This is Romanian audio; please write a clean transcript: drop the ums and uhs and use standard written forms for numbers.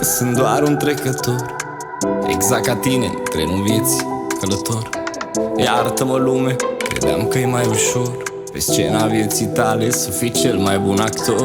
că sunt doar un trecător, exact ca tine, în trenul vieții, călător. Iartă-mă lume, credeam că e mai ușor pe scena vieții tale să fii cel mai bun actor.